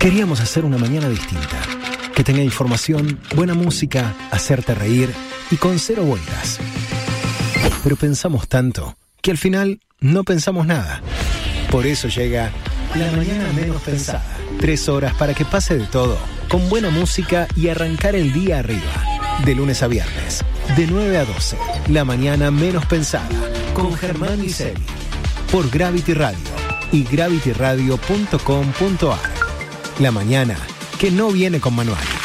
Queríamos hacer una mañana distinta, que tenga información, buena música, hacerte reír y con cero vueltas. Pero pensamos tanto que al final no pensamos nada. Por eso llega La Mañana Menos Pensada. 3 horas para que pase de todo, con buena música y arrancar el día arriba. De lunes a viernes, de 9 a 12. La Mañana Menos Pensada, con Germán Iseli. Por Gravity Radio y gravityradio.com.ar. La mañana que no viene con manual.